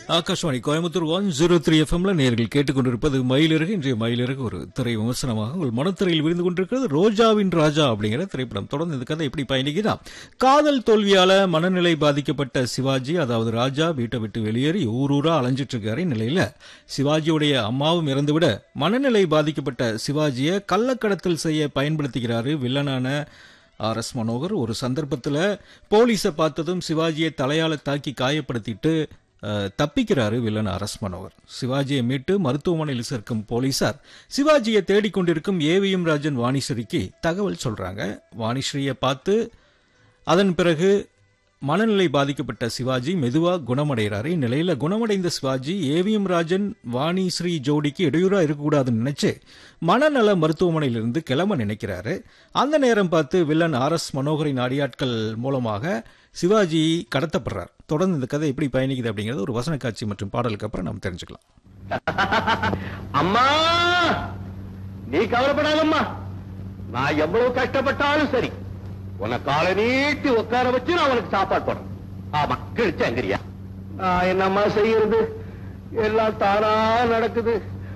ஆகாஷ்வாணி கோயம்புத்தூர் 103 எஃப்எம்ல நேர்கள் கேட்டுக்கொண்டிருப்பது மயிலிறகு. இன்றைய மயிலிறகு ஒரு திரை விமர்சனமாக உங்கள் மனத்திரையில் விருந்து கொண்டிருக்கிறது ரோஜாவின் ராஜா அப்படிங்கிற திரைப்படம். தொடர்ந்து இந்த கதை எப்படி பயணிக்கிறா? காதல் தோல்வியால மனநிலை பாதிக்கப்பட்ட சிவாஜி, அதாவது ராஜா, வீட்டை விட்டு வெளியேறி ஊரூரா அலைஞ்சிட்டு இருக்காரு. நிலையில சிவாஜியுடைய அம்மாவும் இறந்துவிட மனநிலை பாதிக்கப்பட்ட சிவாஜியை கள்ளக்கடத்தல் செய்ய பயன்படுத்துகிறாரு வில்லனான RS மனோகர். ஒரு சந்தர்ப்பத்தில் போலீஸை பார்த்ததும் சிவாஜியை தலையால தாக்கி காயப்படுத்திட்டு தப்பிக்கிறாரு வில்லன் RS மனோகர். சிவாஜியை மீட்டு மருத்துவமனையில் சேர்க்கும் போலீசார் சிவாஜியை தேடிக்கொண்டிருக்கும் ஏவிஎம் ராஜன் வாணிஸ்ரீக்கு தகவல் சொல்றாங்க. வாணிஸ்ரீயை பார்த்து அதன் பிறகு மனநிலை பாதிக்கப்பட்ட சிவாஜி மெதுவா குணமடைகிறாரு. இந்நிலையில குணமடைந்த சிவாஜி ஏவிஎம் ராஜன் வாணிஸ்ரீ ஜோடிக்கு இடையூறா இருக்கக்கூடாதுன்னு நினைச்சு மனநல மருத்துவமனையிலிருந்து கிளம்ப நினைக்கிறாரு. அந்த நேரம் பார்த்து வில்லன் RS மனோகரின் அடியாட்கள் மூலமாக சிவாஜி கடத்தப்படுறார். தொடர்ந்து இந்த கதை எப்படி பயணிக்குது அப்படிங்கறது ஒரு வசன காட்சி மற்றும் பாடலுக்கு அப்புறம் நாம் தெரிஞ்சுக்கலாம். அம்மா, நீ கவலைப்படாதம்மா. நான் எவ்வளவு கஷ்டப்பட்டாலும் சரி, உன காலை நீட்டி உட்கார வச்சு நான் உனக்கு சாப்பாடு போடுறேன். ஆமா, கிழிச்சாங்கிறியா? நான் என்னம்மா செய்யறது? எல்லாம் தானா நடக்குது.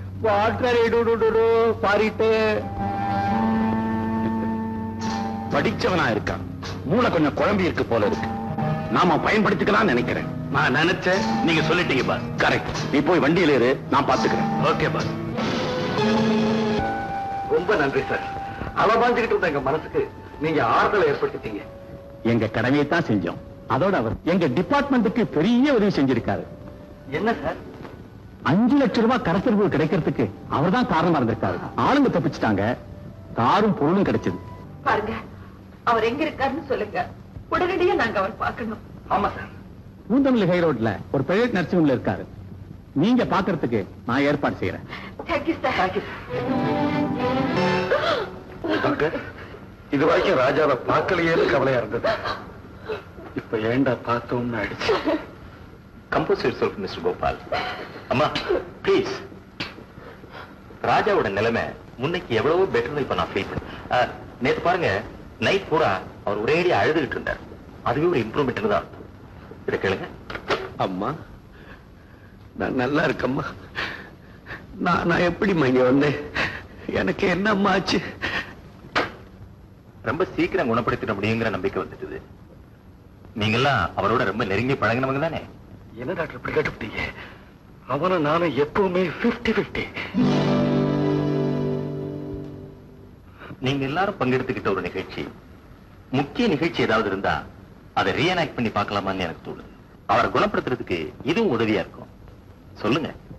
பாரிட்டு படிச்சவனா இருக்கான், மூளை கொஞ்சம் குழம்பி இருக்கு போல இருக்கு. நாம பயன்படுத்திக்கலாம் நினைக்கிறேன். நான் நினைச்சேன், நீங்க சொல்லிட்டீங்க பாஸ். கரெக்ட். நீ போய் வண்டியில இரு, நான் பாத்துக்கிறேன். Okay pass. ரொம்ப நன்றி சார். அவபாஞ்சுக்கிட்டு இருந்த எங்க மனசுக்கு நீங்க ஆறுதலை ஏற்படுத்திட்டீங்க. எங்க கடமையை தான் செஞ்சோம். அதோட அவர் எங்க டிபார்ட்மெண்ட்டுக்கு பெரிய உதவி செஞ்சிருக்காரு. என்ன சார்? 5 லட்சம் ரூபாய் கடத்தல் கிடைக்கிறதுக்கு அவர் தான் காரணமா இருந்திருக்காரு. ஆளுங்க தப்பிச்சுட்டாங்க, காரும் பொருளும் கிடைச்சது. பாருங்க, அவர் எங்க இருக்காருன்னு சொல்லுங்க, உடனடியா நாங்க அவர் பார்க்கணும். ஆமா சார், பூந்தமல்லி ஹை ரோட்ல ஒரு பிரைவேட் நர்சிங் ஹோம்ல இருக்காரு. நீங்க பாக்குறதுக்கு நான் ஏற்பாடு செய்யறேன். Thank you sir. இது வரைக்கும் ராஜாவை பார்க்கலையே கவலையா இருந்தது. இப்ப ஏண்டா பார்த்தோம்னு ஆயிடுச்சு. Compose yourself mister Gopal. அம்மா ப்ளீஸ். ராஜாவோட நிலைமை முன்னைக்கு எவ்வளவோ பெட்டர் இப்ப நான் ஃபீல் பண்ணேன். நேத்து பாருங்க, நைட் பூரா அவர் ஒரேடியா அழுதுகிட்டு இருந்தார். அதுவே ஒரு இம்ப்ரூவ்மெண்ட் தான். இதை கேளுங்க. அம்மா, நான் நல்லா இருக்கம்மா. நான் எப்படிம்மா இங்க வந்தேன்? எனக்கு என்னம்மா ஆச்சு? ரொம்ப சீக்கிரம் குணப்படுத்திட முடியுங்கிற நம்பிக்கை வந்துட்டுது. நீங்கெல்லாம் அவரோட ரொம்ப நெருங்கி பழகினவங்க தானே? என்ன டாக்டர் இப்படி கேட்டுட்டீங்க? அவனும் நானும் எப்பவுமே 50-50. நீங்க எல்லாரும் பங்கெடுத்துக்கிட்ட ஒரு நிகழ்ச்சி, முக்கிய நிகழ்ச்சி ஏதாவது இருந்தா அதை ரீஎனாக்ட் பண்ணி பார்க்கலாமான்னு எனக்கு தோணுது. அவரை குணப்படுத்துறதுக்கு இதுவும் உதவியா இருக்கும். சொல்லுங்க.